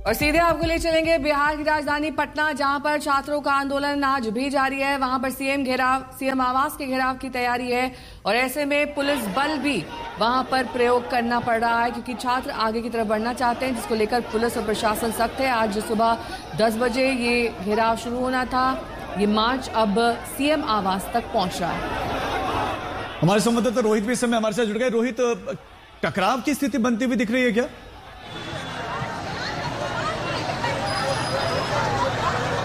और सीधे आपको ले चलेंगे बिहार की राजधानी पटना, जहां पर छात्रों का आंदोलन आज भी जारी है। वहां पर सीएम आवास के घेराव की तैयारी है और ऐसे में पुलिस बल भी वहां पर प्रयोग करना पड़ रहा है, क्योंकि छात्र आगे की तरफ बढ़ना चाहते हैं, जिसको लेकर पुलिस और प्रशासन सख्त है। आज सुबह 10 बजे ये घेराव शुरू होना था। ये मार्च अब सीएम आवास तक पहुंच रहा है। हमारे संवाददाता रोहित भी इस समय हमारे साथ जुड़ गए। रोहित, टकराव की स्थिति बनती हुई दिख रही है क्या?